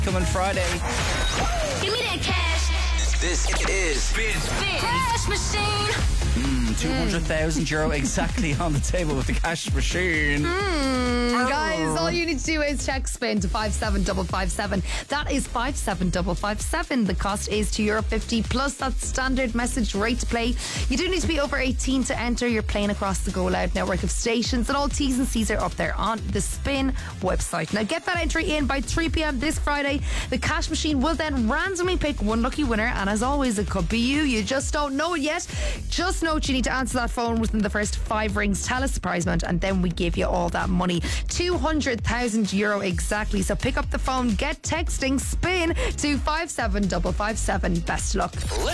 coming Friday. Give me that cash. This is Spin Cash Machine. 200,000 euro exactly on the table with the cash machine. Guys, all you need to do is text spin to 57557. That is 57557. The cost is €2.50 plus that standard message rate to play. You do need to be over 18 to enter. You're playing across the Go Loud network of stations, and all T's and C's are up there on the Spin website. Now get that entry in by 3 p.m. this Friday. The cash machine will then randomly pick one lucky winner, and as always, it could be you. You just don't know it yet. Just note you need to answer that phone within the first 5 rings. Tell us the prize amount, and then we give you all that money. 200,000 euro exactly. So pick up the phone, get texting spin to 57557. Best of luck.